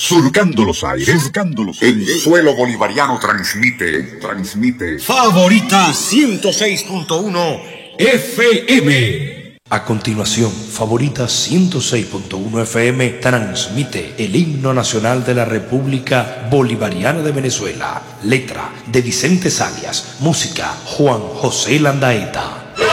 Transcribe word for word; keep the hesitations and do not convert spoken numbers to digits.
Surcando los aires, surcando los aires. El suelo bolivariano transmite, transmite. Favorita ciento seis punto uno F M. A continuación, Favorita ciento seis punto uno F M transmite el himno nacional de la República Bolivariana de Venezuela. Letra de Vicente Salias. Música Juan José Landaeta.